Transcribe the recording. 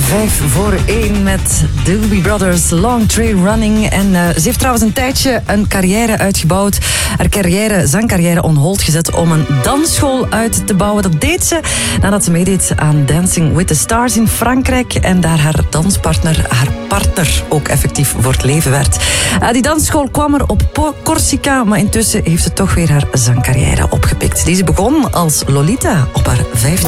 5-1 met Doobie Brothers, Long Trail Running. En ze heeft trouwens een tijdje een carrière uitgebouwd. Haar zangcarrière on hold gezet om een dansschool uit te bouwen. Dat deed ze nadat ze meedeed aan Dancing with the Stars in Frankrijk. En daar haar danspartner, haar partner, ook effectief voor het leven werd. Die dansschool kwam er op Corsica, maar intussen heeft ze toch weer haar zangcarrière opgepikt. Die ze begon als Lolita op haar 15e.